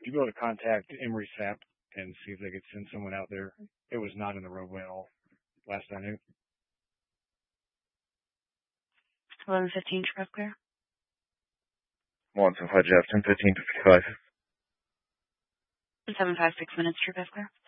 you go to contact Emory Sap and see if they could send someone out there? It was not in the roadway at all, last I knew. 11:15, trip clear. 175 Jeff, 10:15 to 55. 756 minutes, trip clear.